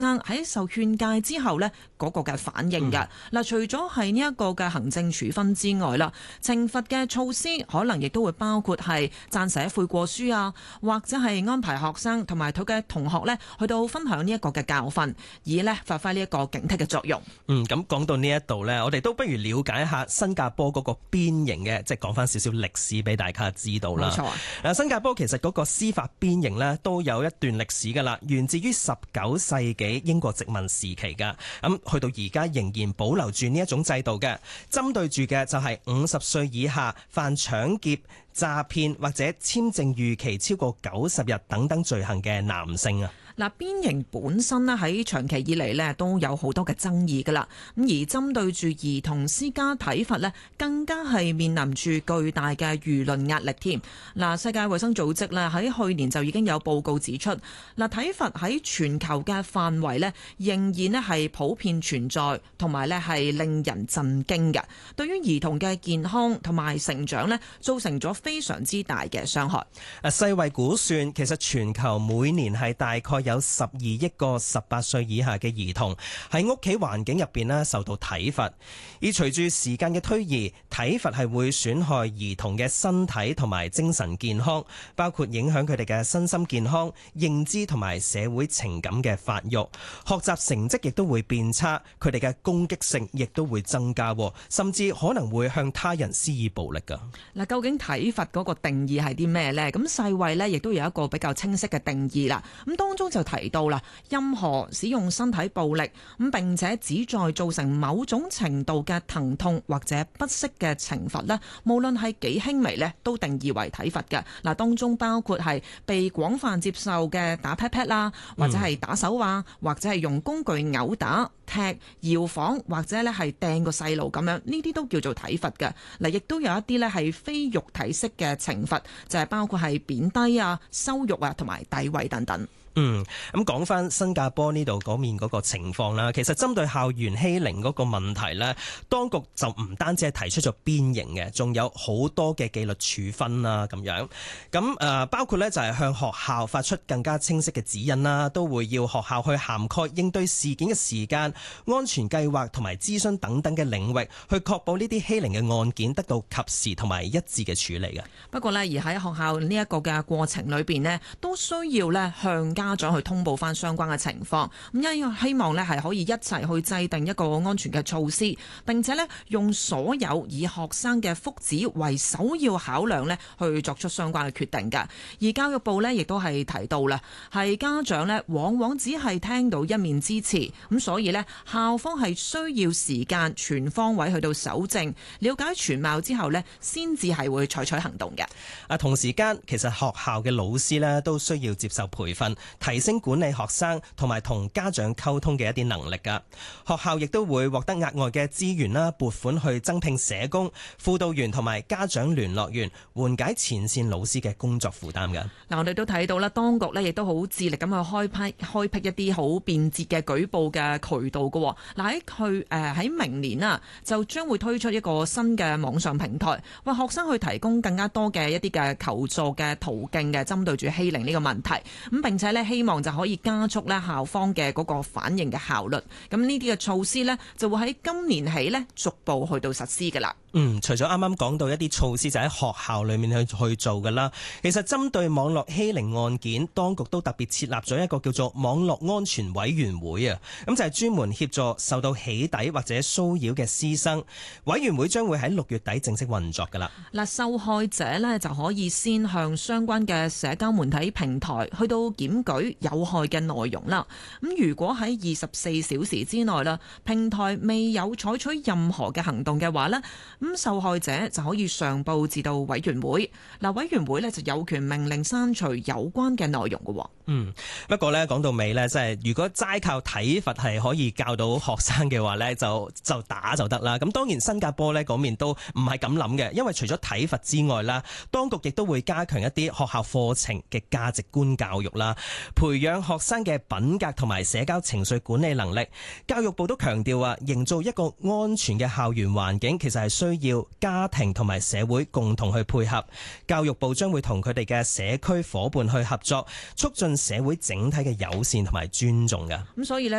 喺受勸誡之後呢嗰個嘅反應嘅。嗱，除咗係呢一個嘅行政處分之外啦，懲罰嘅措施可能亦都會包括係撰寫悔過書啊，或者係安排學生同埋佢嘅同學呢去到分享呢一個嘅教訓，以呢發揮呢一個警惕嘅作用。 咁講到呢一度呢，我哋都不如了解一下新加坡嗰個鞭刑嘅，即係講翻少少歷史俾大家知道啦。 冇錯啊。 新加坡其實嗰個司法鞭刑呢都有一段歷史噶啦，源自於19世紀英國殖民時期㗎。咁去到而家仍然保留住呢一種制度嘅，針對住嘅就係50歲以下犯搶劫、詐騙或者簽證逾期超過90日等等罪行嘅男性啊。 嗱，鞭刑本身咧喺長期以嚟咧都有好多嘅爭議噶啦，咁而針對住兒童施加體罰咧，更加係面臨住巨大嘅輿論壓力添。嗱，世界衛生組織咧喺去年就已經有報告指出，嗱，體罰喺全球嘅範圍咧仍然咧係普遍存在，同埋咧係令人震驚嘅，對於兒童嘅健康同埋成長咧造成咗非常之大嘅傷害。 世衛估算，其實全球每年係大概有12億個18歲以下嘅兒童喺屋企環境入邊受到體罰，而隨住時間嘅推移，體罰係會損害兒童嘅身體同埋精神健康，包括影響佢哋嘅身心健康、認知同埋社會情感嘅發育，學習成績亦都會變差，佢哋嘅攻擊性亦都會增加，甚至可能會向他人施以暴力㗎。 嗱，究竟體罰嗰個定義係啲咩呢？咁世衛呢亦都有一個比較清晰嘅定義啦。咁當中就提到啦，任何使用身體暴力咁並且旨在造成某種程度嘅疼痛或者不適嘅懲罰呢，無論係幾輕微呢，都定義為體罰嘅。嗱，當中包括係被廣泛接受嘅打 pat pat 啦，或者係打手啊，或者係用工具毆打、踢、搖晃或者咧係掟個細路咁樣，呢啲都叫做體罰嘅。嗱，亦都有一啲咧係非肉體式嘅懲罰，就係包括係貶低啊、羞辱啊同埋詆毀等等。 咁講翻新加坡呢度嗰面嗰個情況啦，其實針對校園欺凌嗰個問題呢，當局就唔單止係提出咗鞭刑嘅，仲有好多嘅紀律處分啦咁樣。咁包括呢就係向學校發出更加清晰嘅指引啦，都會要學校去涵蓋應對事件嘅時間、安全計劃同埋諮詢等等嘅領域，去確保呢啲欺凌嘅案件得到及時同埋一致嘅處理嘅。 不過呢，而喺學校呢一個嘅過程裏邊呢，都需要呢向家長去通報翻相關嘅情況，咁希望呢係可以一齊去制定一個安全嘅措施，並且呢用所有以學生嘅福祉為首要考量呢去作出相關嘅決定㗎。而教育部呢亦都係提到啦，係家長呢往往只係聽到一面之詞，咁所以呢校方係需要時間全方位去到搜證，了解全貌之後呢先至係會採取行動嘅。 同時間其實學校嘅老師呢都需要接受培訓，提升管理學生同埋同家長溝通嘅一啲能力㗎。學校亦都會獲得額外嘅資源啦，撥款去增聘社工、輔導員同埋家長聯絡員，緩解前線老師嘅工作負擔㗎。 嗱，我哋都睇到啦，當局呢亦都好致力咁去開闢一啲好便捷嘅舉報嘅渠道㗎。嗱，喺明年啊，就將會推出一個新嘅網上平台，為學生去提供更加多嘅一啲嘅求助嘅途徑嘅，針對住欺凌呢個問題。咁並且呢，希望就可以加速咧校方嘅嗰個反應嘅效率。咁呢啲嘅措施呢，就會喺今年起呢逐步去到實施㗎啦。 除咗啱啱講到一啲措施就喺學校裏面去做㗎啦，其實針對網絡欺凌案件，當局都特別設立咗一個叫做網絡安全委員會啊，咁就係專門協助受到起底或者騷擾嘅師生。委員會將會喺6月底正式運作㗎啦。 嗱，受害者呢就可以先向相關嘅社交媒體平台去到檢舉有害嘅內容啦。咁如果喺24小時之內啦，平台未有採取任何嘅行動嘅話呢，咁受害者就可以上報至到委員會。嗱，委員會呢就有權命令刪除有關嘅內容嘅。 不過呢，講到尾呢，即係如果齋靠體罰係可以教到學生嘅話呢，就打就得啦。咁當然新加坡呢嗰面都唔係咁諗嘅，因為除咗體罰之外啦，當局亦都會加強一啲學校課程嘅價值觀教育啦，培養學生嘅品格同埋社交情緒管理能力。教育部都強調營造一個安全嘅校園環境，其實係需需要家庭同埋社會共同去配合。教育部將會同佢哋嘅社區夥伴去合作，促進社會整體嘅友善同埋尊重㗎。 咁所以呢，